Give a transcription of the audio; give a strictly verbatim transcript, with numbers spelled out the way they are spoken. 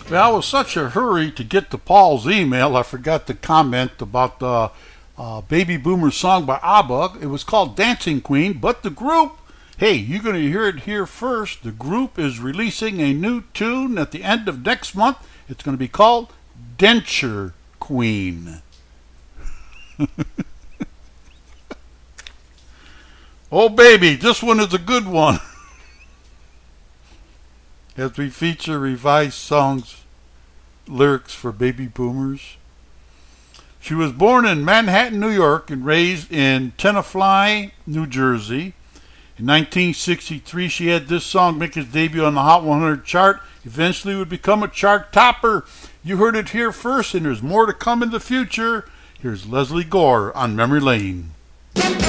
Well, I was such a hurry to get to Paul's email, I forgot to comment about the uh, Baby Boomer song by ABBA. It was called Dancing Queen, but the group, hey, you're going to hear it here first. The group is releasing a new tune at the end of next month. It's going to be called Denture Queen. Oh, baby, this one is a good one. As we feature revised songs, lyrics for baby boomers. She was born in Manhattan, New York, and raised in Tenafly, New Jersey. In nineteen sixty-three, she had this song make its debut on the Hot one hundred chart. Eventually would become a chart topper. You heard it here first, and there's more to come in the future. Here's Leslie Gore on Memory Lane.